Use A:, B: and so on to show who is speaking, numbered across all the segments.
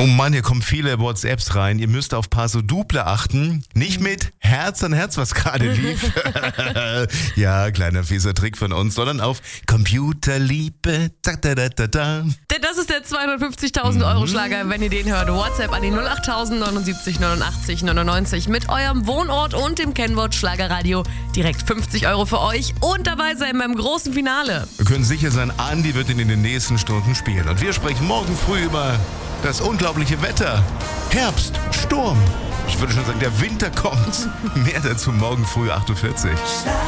A: Oh Mann, hier kommen viele WhatsApps rein. Ihr müsst auf Paso Doble achten. Nicht mit Herz an Herz, was gerade lief. Ja, kleiner fieser Trick von uns, sondern auf Computerliebe. Da, da, da, da, da.
B: Denn das ist der 250.000 Euro Schlager, wenn ihr den hört. WhatsApp an die 08000 79 89 99 mit eurem Wohnort und dem Kennwort Schlagerradio. Direkt 50 Euro für euch und dabei sein beim großen Finale.
A: Wir können sicher sein, Andi wird ihn in den nächsten Stunden spielen. Und wir sprechen morgen früh über das unglaubliche Wetter. Herbst, Sturm. Ich würde schon sagen, der Winter kommt. Mehr dazu morgen früh 8.40 Uhr.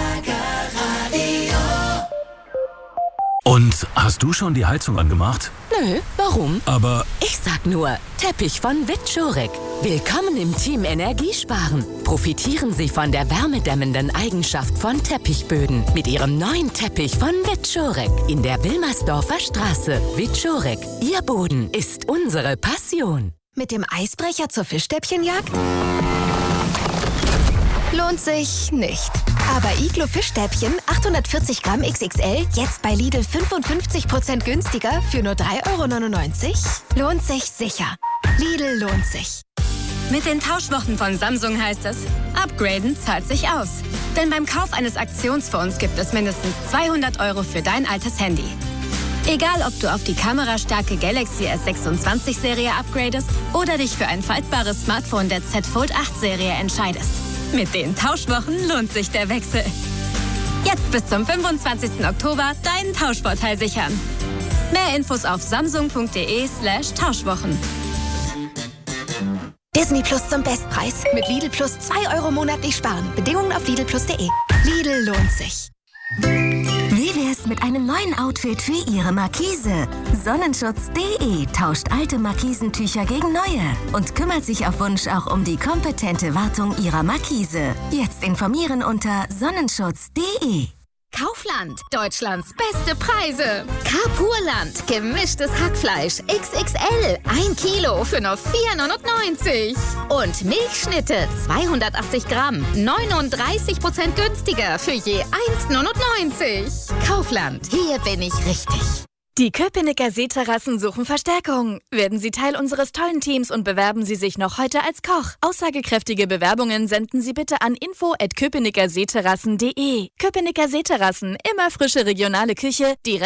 C: Und hast du schon die Heizung angemacht?
D: Nö, warum?
C: Aber
D: Ich sag nur, Teppich von Witschorek. Willkommen im Team Energiesparen. Profitieren Sie von der wärmedämmenden Eigenschaft von Teppichböden mit Ihrem neuen Teppich von Witschorek in der Wilmersdorfer Straße. Witschorek, Ihr Boden ist unsere Passion.
E: Mit dem Eisbrecher zur Fischstäbchenjagd? Lohnt sich nicht. Aber Iglo Fischstäbchen 840 Gramm XXL jetzt bei Lidl 55% günstiger für nur 3,99 €? Lohnt sich sicher. Lidl lohnt sich.
F: Mit den Tauschwochen von Samsung heißt es, upgraden zahlt sich aus. Denn beim Kauf eines Aktionsfonds gibt es mindestens 200 € für dein altes Handy. Egal, ob du auf die kamerastarke Galaxy S26-Serie upgradest oder dich für ein faltbares Smartphone der Z Fold 8-Serie entscheidest. Mit den Tauschwochen lohnt sich der Wechsel. Jetzt bis zum 25. Oktober deinen Tauschvorteil sichern. Mehr Infos auf samsung.de/Tauschwochen.
E: Disney Plus zum Bestpreis. Mit Lidl Plus 2 € monatlich sparen. Bedingungen auf lidlplus.de. Lidl lohnt sich.
G: Wie wär's mit einem neuen Outfit für Ihre Markise? Sonnenschutz.de tauscht alte Markisentücher gegen neue und kümmert sich auf Wunsch auch um die kompetente Wartung Ihrer Markise. Jetzt informieren unter sonnenschutz.de.
H: Kaufland, Deutschlands beste Preise. Carpurland, gemischtes Hackfleisch XXL, 1 Kilo für nur 4,99 €. Und Milchschnitte, 280 Gramm, 39% günstiger für je 1,99 €. Kaufland, hier bin ich richtig.
I: Die Köpenicker Seeterrassen suchen Verstärkung. Werden Sie Teil unseres tollen Teams und bewerben Sie sich noch heute als Koch. Aussagekräftige Bewerbungen senden Sie bitte an info@köpenickerseeterrassen.de. Köpenicker Seeterrassen, immer frische regionale Küche, direkt